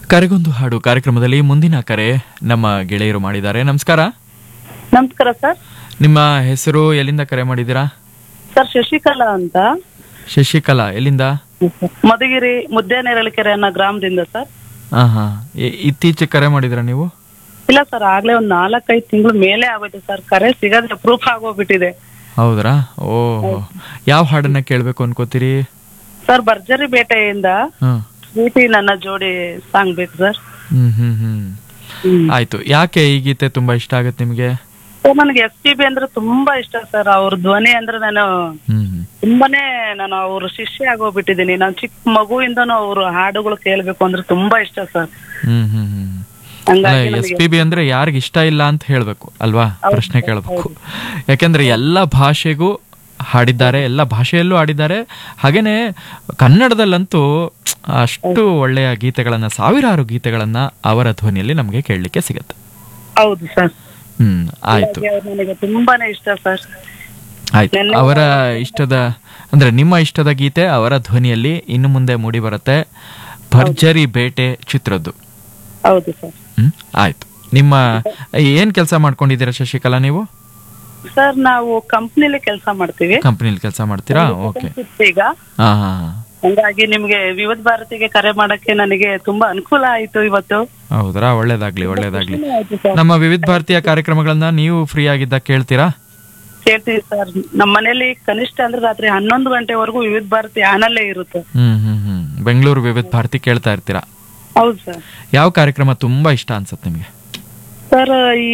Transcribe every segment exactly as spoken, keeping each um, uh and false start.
ಕರೆಗೊಂದು ಹಾಡು ಕಾರ್ಯಕ್ರಮದಲ್ಲಿ ಮುಂದಿನ ಕರೆ ನಮ್ಮ ಗೆಳೆಯರು ಮಾಡಿದ್ದಾರೆ. ನಮಸ್ಕಾರ. ನಮಸ್ಕಾರ ಸರ್. ನಿಮ್ಮ ಹೆಸರು, ಎಲ್ಲಿಂದ ಕರೆ ಮಾಡಿದ್ದೀರಾ? ಸರ್ ಶಶಿಕಲಾ ಅಂತ. ಶಶಿಕಲಾ, ಎಲ್ಲಿಂದ? ಮಧುಗಿರಿ ಮುದ್ದೇನೇರಳಿಕೆರೆ ಅನ್ನೋ ಗ್ರಾಮದಿಂದ ಸರ್. ಹಾ ಹಾ ಇತ್ತೀಚೆಗೆ ಕರೆ ಮಾಡಿದಿರಾ ನೀವು? ಇಲ್ಲ ಸರ್, ಆಗ್ಲೇ ಒಂದ್ ನಾಲ್ಕೈದು ತಿಂಗಳು ಮೇಲೆ ಆಗೋಯ್ತು ಸರ್. ಕರೆ ಸಿಗದ್ರೆ ಪ್ರೂಫ್ ಆಗೋಗ್ಬಿಟ್ಟಿದೆ. ಹೌದ್ರಾ? ಓಹ್, ಯಾವ ಹಾಡನ್ನ ಕೇಳ್ಬೇಕು ಅನ್ಕೋತೀರಿ ಸರ್? ಭರ್ಜರಿ ಬೇಟೆಯಿಂದ ಹ್ಮ್ ಪ್ರೀತಿ ನನ್ನ ಜೋಡಿ ಸಾಂಗ್ ಬೇಕು ಸರ್. ಹ್ಮ್ ಹ್ಮ್ ಹ್ಮ್ ಆಯ್ತು. ಯಾಕೆ ಈ ಗೀತೆ ತುಂಬಾ ಇಷ್ಟ ಆಗತ್ತೆ ನಿಮ್ಗೆ? ಸರ್ ನನಗೆ ಎಸ್ ಪಿ ಬಿ ಅಂದ್ರೆ ತುಂಬಾ ಇಷ್ಟ ಸರ್. ಅವ್ರ ಧ್ವನಿ ಅಂದ್ರೆ ನಾನು ಹ್ಮ್ ತುಂಬಾನೇ ನಾನು ಅವ್ರ ಶಿಷ್ಯ ಆಗೋಗ್ಬಿಟ್ಟಿದ್ದೀನಿ. ನಾನು ಚಿಕ್ಕ ಮಗುವಿಂದನೂ ಅವ್ರ ಹಾಡುಗಳು ಕೇಳ್ಬೇಕು ಅಂದ್ರೆ ತುಂಬಾ ಇಷ್ಟ ಸರ್. ಹ್ಮ್ ಹ್ಮ್ ಹ್ಮ್ ಹಂಗಾಗಿ ಎಸ್ ನನಗೆ ಪಿ ಬಿ ಅಂದ್ರೆ ಯಾರಿಗ ಇಷ್ಟ ಇಲ್ಲ ಅಂತ ಹೇಳ್ಬೇಕು ಅಲ್ವಾ? ಪ್ರಶ್ನೆ ಕೇಳ್ಬೇಕು. ಯಾಕೆಂದ್ರೆ ಎಲ್ಲ ಭಾಷೆಗೂ ಹಾಡಿದ್ದಾರೆ, ಎಲ್ಲ ಭಾಷೆಯಲ್ಲೂ ಹಾಡಿದ್ದಾರೆ. ಹಾಗೇನೆ ಕನ್ನಡದಲ್ಲಂತೂ ಅಷ್ಟು ಒಳ್ಳೆಯ ಗೀತೆಗಳನ್ನ, ಸಾವಿರಾರು ಗೀತೆಗಳನ್ನ ಅವರ ಧ್ವನಿಯಲ್ಲಿ ನಮಗೆ ಕೇಳಲಿಕ್ಕೆ ಸಿಗತ್ತೆ. ಹೌದು ಸರ್. ಹ್ಮ್ ಆಯ್ತು ನನಗೆ ತುಂಬಾನೇ ಇಷ್ಟ ಸರ್. ಆಯ್ತು. ಅವರ ಇಷ್ಟದ ಅಂದ್ರೆ ನಿಮ್ಮ ಇಷ್ಟದ ಗೀತೆ ಅವರ ಧ್ವನಿಯಲ್ಲಿ ಇನ್ನು ಮುಂದೆ ಮೂಡಿ ಬರುತ್ತೆ. ಭರ್ಜರಿ ಬೇಟೆ ಚಿತ್ರದ್ದು. ಹೌದು ಸರ್. ಹ್ಮ್ ಆಯ್ತು. ನಿಮ್ಮ ಏನ್ ಕೆಲಸ ಮಾಡ್ಕೊಂಡಿದ್ದೀರಾ ಶಶಿಕಲಾ ನೀವು? ಸರ್ ನಾವು ಕಂಪ್ನಿಲಿ ಕೆಲಸ ಮಾಡ್ತೀವಿ. ಕಂಪನಿಲಿ ಕೆಲಸ ಮಾಡ್ತೀರಾ? ಓಕೆ. ಈಗ ಹಾ ಹಾ ಹಂಗಾಗಿ ನಿಮ್ಗೆ ವಿವಿಧ ಭಾರತಿಗೆ ಕರೆ ಮಾಡಕ್ಕೆ ನನಗೆ ತುಂಬಾ ಅನುಕೂಲ ಆಯ್ತು ಇವತ್ತು. ಹೌದ್ರಾ? ಒಳ್ಳೇದಾಗ್ಲಿ ಒಳ್ಳೇದಾಗ್ಲಿ. ಆಯ್ತು ಸರ್. ನಮ್ಮ ವಿವಿಧ ಭಾರತೀಯ ಕಾರ್ಯಕ್ರಮಗಳನ್ನ ನೀವು ಫ್ರೀ ಆಗಿದ್ದಾಗ ಕೇಳ್ತೀರಾ? ಕೇಳ್ತೀವಿ ಸರ್. ನಮ್ಮ ಮನೇಲಿ ಕನಿಷ್ಠ ಅಂದ್ರೆ ರಾತ್ರಿ ಹನ್ನೊಂದು ಗಂಟೆವರೆಗೂ ವಿವಿಧ ಭಾರತಿ ಆನಲ್ಲೇ ಇರುತ್ತೆ. ಹ್ಮ್ ಹ್ಮ್ ಹ್ಮ್ ಬೆಂಗಳೂರು ವಿವಿಧ ಭಾರತಿ ಕೇಳ್ತಾ ಇರ್ತೀರಾ? ಹೌದು ಸರ್. ಯಾವ ಕಾರ್ಯಕ್ರಮ ತುಂಬಾ ಇಷ್ಟ ಅನ್ಸತ್ ನಿಮ್ಗೆ? ಸರ್ ಈ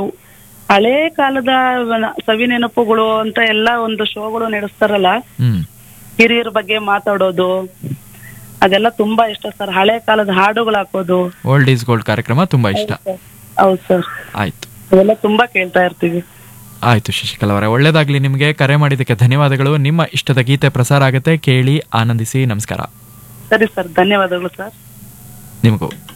ಹಳೇ ಕಾಲದ ಸವಿ ನೆನಪುಗಳು ಅಂತ ಎಲ್ಲ ಒಂದು ಶೋಗಳು ನಡೆಸ್ತಾರಲ್ಲ, ಹ್ಮ್ ಹಿರಿಯರ ಬಗ್ಗೆ ಮಾತಾಡೋದು, ಅದೆಲ್ಲ ತುಂಬಾ ಇಷ್ಟ ಸರ್. ಹಳೆ ಕಾಲದ ಹಾಡುಗಳು ಹಾಕೋದು, ಓಲ್ಡ್ ಈಸ್ ಗೋಲ್ಡ್ ಕಾರ್ಯಕ್ರಮ ತುಂಬಾ ಇಷ್ಟ. ಹೌದು ಸರ್. ಆಯ್ತು. ಅದೆಲ್ಲ ತುಂಬಾ ಕೇಳ್ತಾ ಇರ್ತೀವಿ. ಆಯ್ತು ಶಶಿಕಲಾ ಅವರೇ, ಒಳ್ಳೇದಾಗ್ಲಿ ನಿಮ್ಗೆ. ಕರೆ ಮಾಡಿದ್ದಕ್ಕೆ ಧನ್ಯವಾದಗಳು. ನಿಮ್ಮ ಇಷ್ಟದ ಗೀತೆ ಪ್ರಸಾರ ಆಗುತ್ತೆ, ಕೇಳಿ ಆನಂದಿಸಿ. ನಮಸ್ಕಾರ. ಸರಿ ಸರ್, ಧನ್ಯವಾದಗಳು ಸರ್. ನಿಮಗೂ.